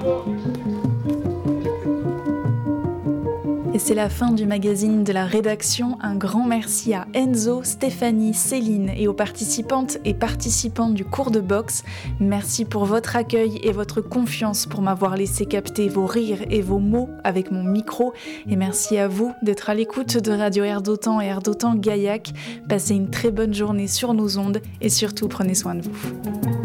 Et c'est la fin du magazine de la rédaction. Un grand merci à Enzo, Stéphanie, Céline et aux participantes et participants du cours de boxe. Merci pour votre accueil et votre confiance pour m'avoir laissé capter vos rires et vos mots avec mon micro. Et merci à vous d'être à l'écoute de Radio Air d'Otan et Air d'Otan Gaillac. Passez une très bonne journée sur nos ondes et surtout prenez soin de vous.